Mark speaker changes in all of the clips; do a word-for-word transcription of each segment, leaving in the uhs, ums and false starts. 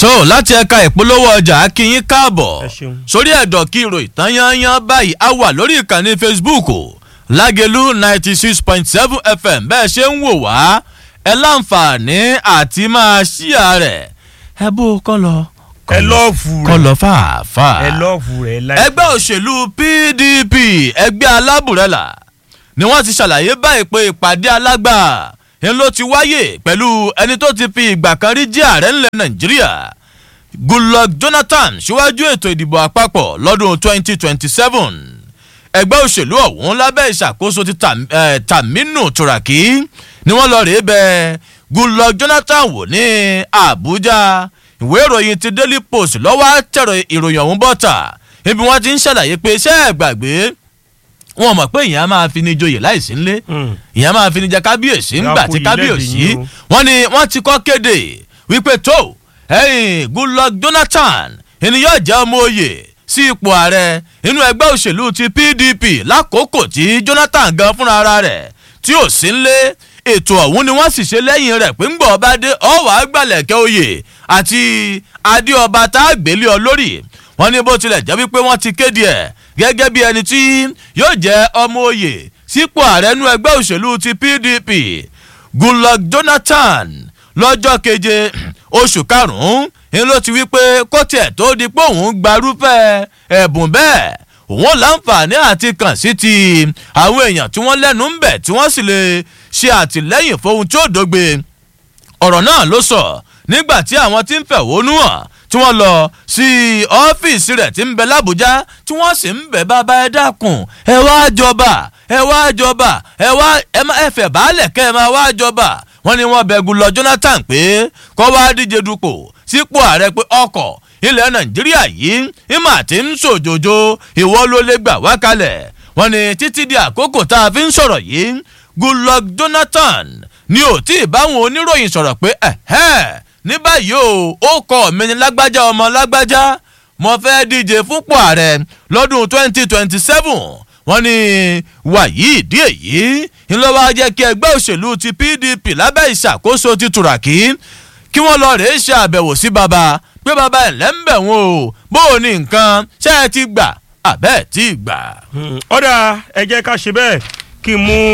Speaker 1: tó láti ẹ̀ka ìpolówó ọjà akínyín káàbọ̀ sórí ẹ̀dọ̀ kí ìròyìn tán yányán báyìí á wà lórí ìkànnì Facebook Lágelú ninety six point seven F M bẹ́ẹ̀ ṣe ń wò wá ẹ láǹfààní àti máa ṣíà rẹ̀ ẹ bó kọ́ lọ
Speaker 2: ẹ lọ́ọ̀fù rẹ̀
Speaker 1: kọ́ lọ fàáfàá
Speaker 2: ẹ lọ́ọ̀fù rẹ̀ láì.
Speaker 1: ẹgbẹ́ òṣèlú P D P ẹgbẹ́ alábùrẹ́là ni wọ́n ti ṣàlàyé báyìí pé ìpàdé alágbà ń ló ti wáyé pẹ̀lú ẹni tó ti fi ìgbà kan rí jẹ́ ààrẹ ńlẹ̀ Nàìjíríà Goodluck Jonathan síwájú ètò ìdìbò àpapọ̀ lọ́dún twenty twenty seven ẹgbẹ́ òṣèlú ọ̀hún lábẹ́ ìṣàkóso ti Tàmínú Tùràkì ni wọ́n lọ rèé bẹ̀ Goodluck Jonathan wò ní Àbújá ìwé ìròyìn ti Daily Post lọ́wọ́ tẹ̀rọ ìròyìn ọ̀hún bọ́ta ibi wọ́n ti ń ṣàlàyé pé ṣé ẹ gbàgbé wọn mọ̀ pé ìyẹn máa fi ní joyè láìsí ńlé ìyẹn máa fi ní jẹ kábíyèsí ńgbà tí kábíyèsí wọ́n ní wọ́n ti kọ́ kéde wípé tó ẹ̀yìn Goodluck Jonathan ènìyàn jẹ́ ọmọ oyè sí ipò ààrẹ inú ẹgbẹ́ òṣèlú ti P D P lákòókò tí Jonathan gan fúnra ara rẹ̀ tí ò sí ńlé ètò ọ̀hún ni wọ́n sì ṣe lẹ́yìn rẹ̀ pé ń gbọ́ ọba dé ọ̀wà àgbàlẹ̀kẹ́ oyè àti adé ọba tá a gbélé ọ lórí wọ́n ní bó tilẹ̀ jẹ́ wípé wọ́n ti kéde ẹ̀ gẹ́gẹ́ bí ẹni tí yóò jẹ́ ọmọ oyè sípò ààrẹ inú ẹgbẹ́ òṣèlú ti P D P Goodluck Jonathan lọ́jọ́ keje oṣù karùn-ún ni ló ti wí pé kó tiẹ̀ tó di pé òun gbarúfẹ́ ẹ̀bùn bẹ́ẹ̀ òun láǹfààní àti kàn sí ti àwọn èèyàn tí wọ́n lẹ́nu ń bẹ̀ tí wọ́n sì lè ṣe àtìlẹ́yìn fóhun tí ó dógbe ọ̀rọ̀ náà ló sọ nígbà tí àwọn tí ń fẹ̀hónú hàn tí wọ́n lọ sí ọ́fíìsì rẹ̀ tí ń bẹ l'Ábùjá tí wọ́n sì ń bẹ̀ bàbá ẹ dákun ẹ wá jọba ẹ wá jọba ẹ wá ẹ fẹ̀ baálẹ̀ kẹ́ ẹ máa wá jọba wọ́n ní wọ́n bẹ̀ Goodluck Jonathan pé kó wá díje dupò sípò ààrẹ pé ọkọ̀ ilẹ̀ Nàìjíríà yìí ìmọ̀ àti ń ṣòjòjò ìwọ ló lè gbà wá kalẹ̀ wọ́n ní títí di àkókò tá a fi ń sọ̀rọ̀ yìí Goodluck Jonathan ni ò tí ì báwọn oníròyìn sọ̀rọ̀ pé ẹ̀hẹ́ ní báyìí o ó kọ́ mi ní lágbájá ọmọ lágbájá mo fẹ́ díje fúnpò ààrẹ lọ́dún twenty twenty seven wọ́n ní wàyí ìdí èyí ńlọ́wọ́ jẹ́ kí ẹgbẹ́ òṣèlú ti P D P lábẹ́ ìṣàkóso ti Tùràkì kí wọ́n lọ rèé ṣe àbẹ̀wò sí baba pé baba ẹ̀ lẹ́ńbẹ̀ wọn o bó o ní nǹkan ṣé ẹ ti gbà àbẹ́ ti gbà.
Speaker 2: ọ̀dà ẹ jẹ́ ká ṣe bẹ́ẹ̀ kí n mú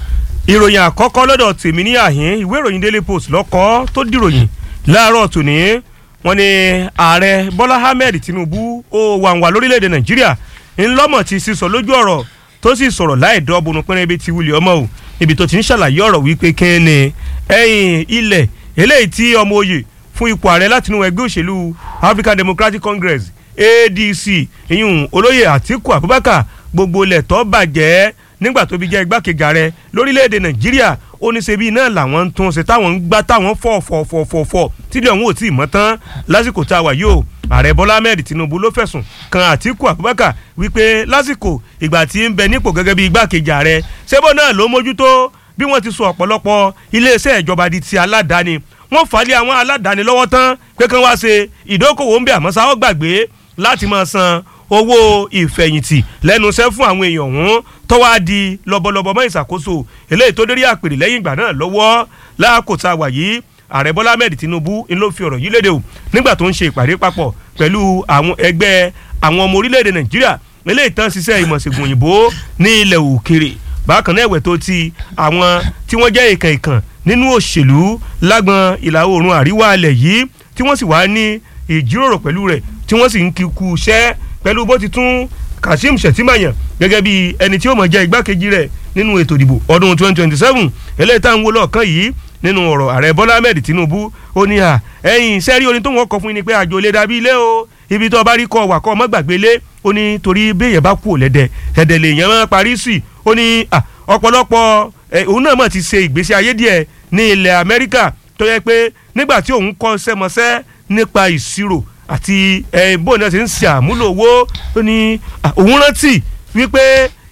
Speaker 2: ìròyìn àkọ́kọ́ lọ́dọ̀ tèmi ní àhín ìwé ìròyìn Daily Post lọ́kọ́ tó dìròyìn láàárọ̀ tòní wọ́n ní ààrẹ Bọ́lá Ahmed Tinubu ó wà wà lórílẹ̀‐èdè Nàìjíríà ńlọ́mọ̀ ti sísọ lójú ọ̀rọ̀ tó sì sọ̀rọ̀ láì dọ́bùnú pínrẹ́ ibi tí wuli ọmọ o ibi tó ti ń ṣàlàyé ọ̀rọ̀ wípé kẹ́ni ẹ̀yìn ilẹ̀ eléyìí tí ọmọ oyè fún ipò ààrẹ látinú ẹgbẹ́ òṣèlú African Democratic Congress A D C ìyún olóyè Àtíkù Abubakar gbogbo ilẹ̀ tó bàjẹ́ nígbà tó bí jẹ́ igbákejì ààrẹ lórílẹ̀‐èdè Nàìjíríà ó ní ṣe bí náà làwọn ń tún ṣe táwọn ń gbá táwọn fọ̀ fọ̀ fọ̀ fọ̀ fọ̀ tílé ọ̀hún ò tí ì mọ́ tán lásìkò tá a wà yóò ààrẹ Bọ́lá Ahmed Tinubu ló fẹ̀sùn kan Àtíkù Abubakar wípé lásìkò ìgbà tí ń bẹ nípò gẹ́gẹ́ bí igbákejì ààrẹ ṣébó náà ló mójútó bí wọ́n ti sọ ọ̀pọ̀lọpọ̀ iléeṣẹ́ ìjọba di ti aládàáni wọ́n fàálẹ̀ àwọn aládàáni lọ́wọ́ tán pé kán wá ṣe ìdókòwò ń bẹ àmọ́ sáwọ́ gbàgbé láti máa san owó ìfẹ̀yìntì lẹ́nu iṣẹ́ fún àwọn èèyàn ọ̀hún tó wá di lọ́bọ̀lọ́bọ̀ mọ́ ìṣàkóso eléyìí tó dérí àpèrè lẹ́yìn ìgbà náà lọ́wọ́ láàkótá wà yìí ààrẹ Bọ́lá Ahmed Tinubu ń ló fi ọ̀rọ̀ yìí léde o nígbà tó ń ṣe ìpàdé papọ̀ pẹ̀lú àwọn ẹgbẹ́ àwọn ọmọ orílẹ̀-èdè Nàìjíríà eléyìí tán ṣiṣẹ́ ìmọ̀ṣègùn òyìnbó ní ilẹ̀ òkèrè bákan náà ẹ̀wẹ̀ tó ti àwọn tí wọ́n jẹ́ ìkàn ìkàn nínú òṣèlú lágbọn ìlà oòrùn àríwá ilẹ̀ yìí tí wọ́n sì wá ní ìjíròrò pẹ̀lú rẹ̀ tí wọ́n sì ń kíkú iṣẹ́ pẹ̀lú bó ti tún Kashim Shettima yàn gẹ́gẹ́ bí ẹni tí ó mọ̀ jẹ́ igbákejì rẹ̀ nínú ètò ìdìbò ọdún twenty twenty seven eléyìí tá à ń wò lọ́ọ̀kan yìí nínú ọ̀rọ̀ ààrẹ Bọ́lá Ahmed Tinubu ó ní à ẹ̀yìn sẹ́rí orin tó wọ́n kọ fún yín ni pé àjò lè dàbí ilé o ibi tó bá rí kọ wà kọ́ ọmọ gbàgbé lé ó ní torí béèyàn bá kú ò lẹ́dẹ̀ ẹ̀dẹ̀ lè yàn máa parí sí ó ní ọ̀pọ̀lọpọ̀ òun náà mọ̀ ti ṣe ìgbésí ayé díẹ̀ ní ilẹ̀ Amẹ́ríkà tó yẹ pé nígbà tí òun kọ́ sẹ́mọsẹ́ nípa ìṣirò àti bó náà ṣe ń ṣe àmúlò owó ó ní òun rántí wípé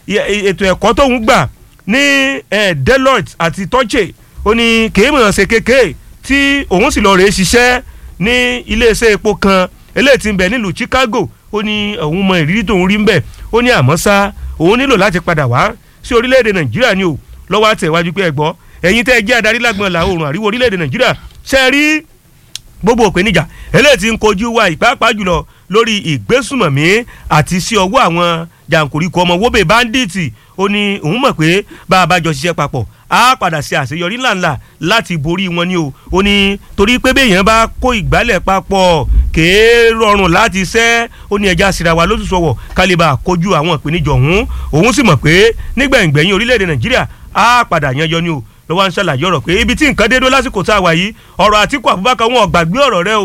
Speaker 2: ètò ẹ̀kọ́ tóun gbà ní Deloitte àti Torche ó ní kéèmọ̀ ṣe kéèké tí òun sì lọ rèé ṣiṣẹ́ ní iléeṣẹ́ epo kan eléyìí tí ń bẹ nílùú Chicago ó ní òun mọ ìrírí tóun rí ń bẹ̀ ó ní àmọ́ ṣá òun nílò láti padà wá sí orílẹ̀-èdè Nàìjíríà ni o lọ́wọ́ àtẹ̀wájú pé ẹ gbọ́ ẹ̀yin tẹ́ ẹ jẹ́ adarí lágbọ̀n ìlà oòrùn àríwá orílẹ̀-èdè Nàìjíríà ṣe rí gbogbo ìpèníjà eléyìí tí ń kojú wa ìpápá jùlọ lórí ìgbésùmọ̀mí àti sí ọwọ́ àwọn jàǹkóríkò ọmọ wóbè báńdíìtì ó ní òun mọ̀ pé bá a bá jọ ṣiṣẹ́ papọ̀ á padà ṣe àṣeyọrí ńláńlá láti borí wọn ni o ó ní torí pé béèyàn bá kó ìgbálẹ̀ papọ̀ kèé rọrùn láti ṣẹ́ ó ní ẹja síra wa lóṣù sọ̀wọ̀ kálíbà kojú àwọn ìpèníjà ọ̀hún òun sì mọ̀ pé nígbẹ̀yìngbẹ̀yìn orílẹ̀-èdè nàìjíríà á padà yanjọ ni o lọ́wọ́ ń ṣàlàyé ọ̀rọ̀ pé ibi tí nǹkan dé dó lásìkò tá a wà yìí ọ̀rọ̀ Àtíkù Abubakar wọn ò gbàgbé ọ̀rọ̀ rẹ o